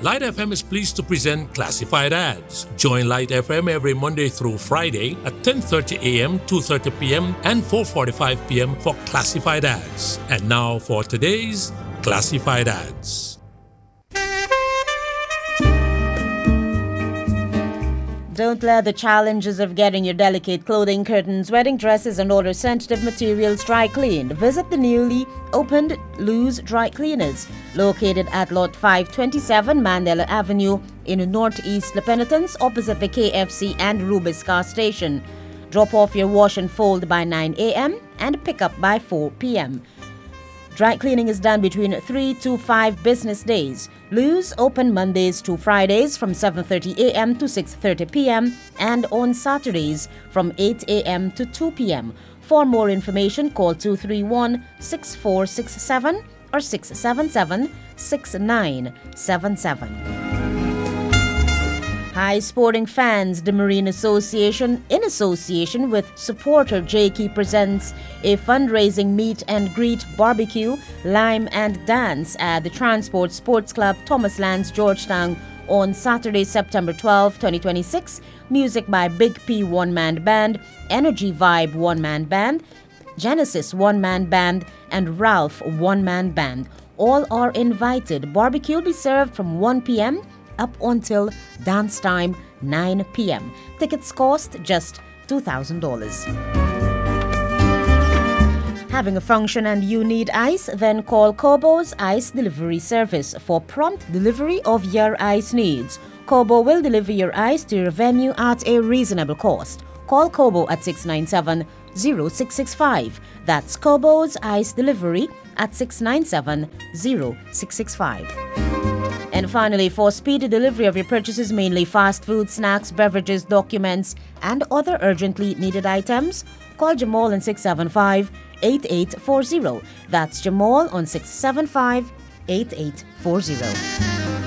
Light FM is pleased to present Classified Ads. Join Light FM every Monday through Friday at 10:30 a.m., 2:30 p.m., and 4:45 p.m. for Classified Ads. And now for today's Classified Ads. Don't let the challenges of getting your delicate clothing, curtains, wedding dresses, and other sensitive materials dry cleaned. Visit the newly opened Lou's Dry Cleaners, located at Lot 527 Mandela Avenue in Northeast La Penitence, opposite the KFC and Rubis car station. Drop off your wash and fold by 9 a.m. and pick up by 4 p.m. Dry cleaning is done between 3 to 5 business days. Lou's open Mondays to Fridays from 7:30 a.m. to 6:30 p.m. and on Saturdays from 8 a.m. to 2 p.m. For more information, call 231-6467 or 677-6977. Hi, sporting fans, the Marine Association, in association with supporter Jakey, presents a fundraising meet and greet barbecue, lime and dance at the Transport Sports Club, Thomas Lands, Georgetown on Saturday, September 12, 2026. Music by Big P One-Man Band, Energy Vibe One-Man Band, Genesis One-Man Band, and Ralph One-Man Band. All are invited. Barbecue will be served from 1 p.m. up until dance time 9 p.m. Tickets cost just $2,000. Having a function and you need ice? Then call Kobo's Ice Delivery Service for prompt delivery of your ice needs. Kobo will deliver your ice to your venue at a reasonable cost. Call Kobo at 697-0665. That's Kobo's Ice Delivery at 697-0665. And finally, for speedy delivery of your purchases, mainly fast food, snacks, beverages, documents, and other urgently needed items, call Jamal on 675-8840. That's Jamal on 675-8840.